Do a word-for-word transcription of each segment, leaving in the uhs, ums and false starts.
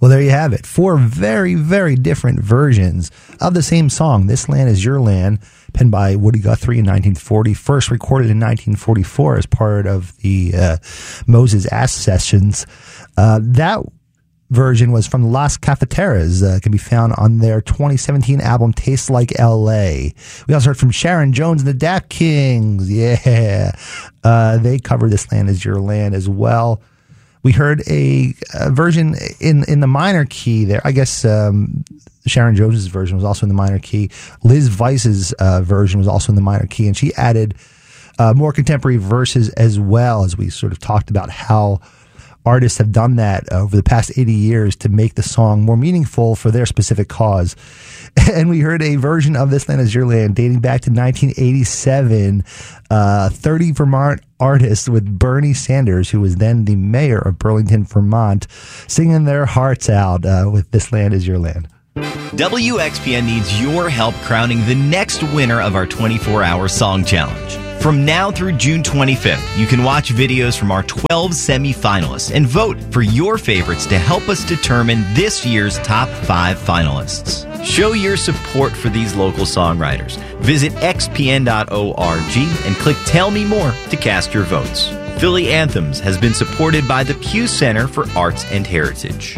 Well, there you have it. Four very, very different versions of the same song, This Land Is Your Land, penned by Woody Guthrie in nineteen forty, first recorded in nineteen forty-four as part of the uh, Moses Ass Sessions. Uh, that version was from Las Cafeteras. Uh, can be found on their twenty seventeen album Tastes Like L A. We also heard from Sharon Jones and the Dap Kings. Yeah. Uh, they covered This Land Is Your Land as well. We heard a, a version in, in the minor key there. I guess um, Sharon Jones's version was also in the minor key. Liz Vice's uh, version was also in the minor key, and she added uh, more contemporary verses as well, as we sort of talked about how artists have done that over the past eighty years to make the song more meaningful for their specific cause. And we heard a version of This Land Is Your Land dating back to nineteen eighty-seven. Uh, thirty Vermont artists with Bernie Sanders, who was then the mayor of Burlington, Vermont, singing their hearts out uh, with This Land Is Your Land. W X P N needs your help crowning the next winner of our twenty-four hour Song Challenge. From now through June twenty-fifth, you can watch videos from our twelve semi-finalists and vote for your favorites to help us determine this year's top five finalists. Show your support for these local songwriters. Visit x p n dot org and click Tell Me More to cast your votes. Philly Anthems has been supported by the Pew Center for Arts and Heritage.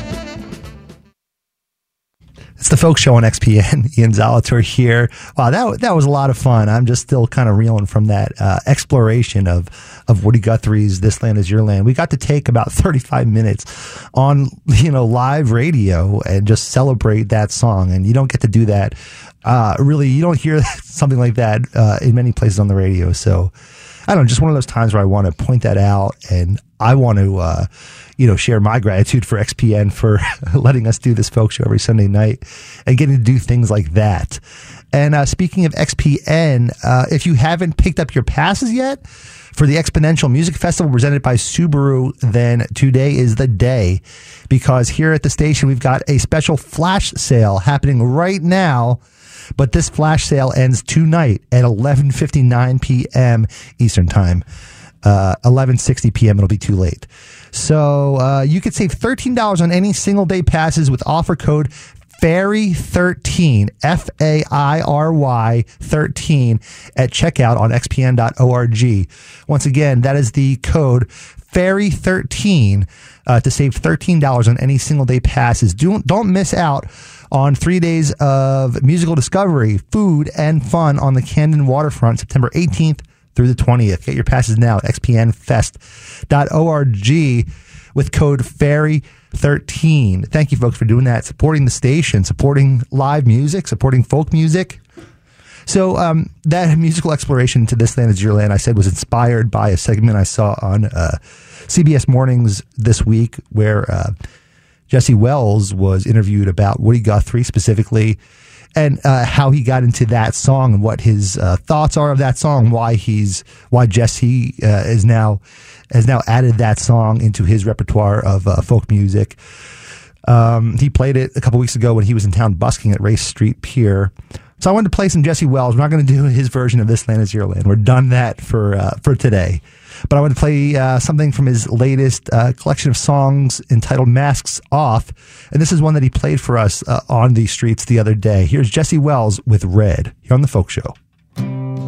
It's the Folk Show on X P N. Ian Zalator here. Wow, that that was a lot of fun. I'm just still kind of reeling from that uh, exploration of of Woody Guthrie's "This Land Is Your Land." We got to take about thirty-five minutes on you know live radio and just celebrate that song. And you don't get to do that. Uh, really, you don't hear something like that uh, in many places on the radio. So I don't know, just one of those times where I want to point that out, and I want to. Uh, you know, share my gratitude for X P N for letting us do this folk show every Sunday night and getting to do things like that. And uh, speaking of X P N, uh, if you haven't picked up your passes yet for the Exponential Music Festival presented by Subaru, then today is the day, because here at the station, we've got a special flash sale happening right now. But this flash sale ends tonight at eleven fifty-nine p.m. Eastern Time. Uh, eleven sixty p.m. It'll be too late. So uh, you could save thirteen dollars on any single day passes with offer code Fairy thirteen, F A I R Y thirteen at checkout on x p n dot org. Once again, that is the code Fairy thirteen uh, to save thirteen dollars on any single day passes. Don't, don't miss out on three days of musical discovery, food, and fun on the Camden waterfront, September eighteenth through the twentieth. Get your passes now at x p n fest dot org with code Fairy thirteen. Thank you, folks, for doing that, supporting the station, supporting live music, supporting folk music. So um, that musical exploration to This Land Is Your Land, I said, was inspired by a segment I saw on uh, C B S Mornings this week where uh, Jesse Wells was interviewed about Woody Guthrie specifically, and uh, how he got into that song and what his uh, thoughts are of that song, why he's why Jesse uh, is now has now added that song into his repertoire of uh, folk music. Um, he played it a couple weeks ago when he was in town busking at Race Street Pier. So I wanted to play some Jesse Wells. We're not going to do his version of This Land Is Your Land. We're done that for uh, for today. But I want to play uh, something from his latest uh, collection of songs entitled Masks Off. And this is one that he played for us uh, on the streets the other day. Here's Jesse Wells with Red here on The Folk Show.